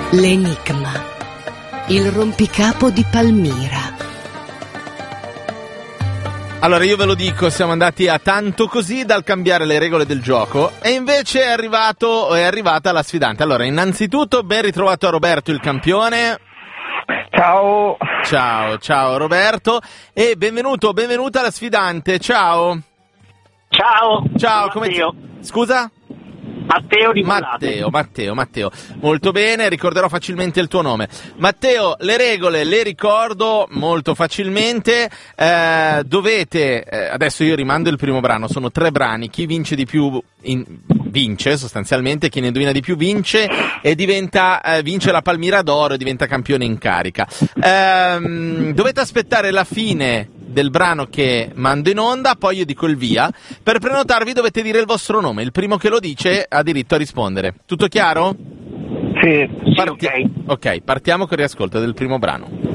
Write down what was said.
L'enigma, il rompicapo di Palmira. Allora io ve lo dico, siamo andati a tanto così dal cambiare le regole del gioco e invece è arrivata la sfidante. Allora, innanzitutto ben ritrovato a Roberto il campione. Ciao. Ciao Roberto e benvenuta la sfidante. Ciao, come Scusa? Matteo di Bollate. Matteo, molto bene, ricorderò facilmente il tuo nome. Matteo, le regole le ricordo molto facilmente, dovete, adesso io rimando il primo brano, sono 3 brani, chi vince di più vince sostanzialmente, chi ne indovina di più vince e vince la Palmira d'Oro e diventa campione in carica. Dovete aspettare la fine del brano che mando in onda, poi io dico il via. Per prenotarvi dovete dire il vostro nome, il primo che lo dice ha diritto a rispondere. Tutto chiaro? Sì, Ok, partiamo con il riascolto del primo brano.